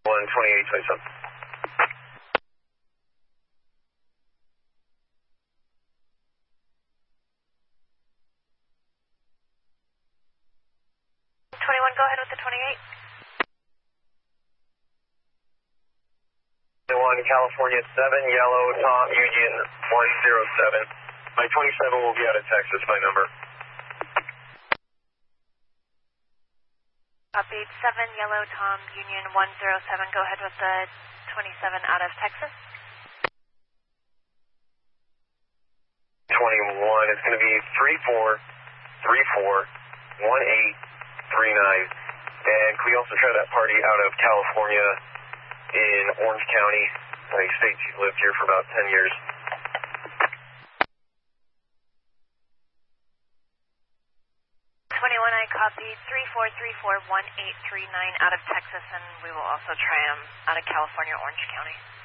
12827. 21, go ahead with the 28. 21, California 7, Yellow, Tom, Union 107. My 27 will be out of Texas, my number. Copied, 7, Yellow, Tom, Union 107. Go ahead with the 27 out of Texas. 21, it's going to be 34341839. And can we also try that party out of California in Orange County? He states he's lived here for about 10 years. 21, I copy 34341839 out of Texas, and we will also try him out of California, Orange County.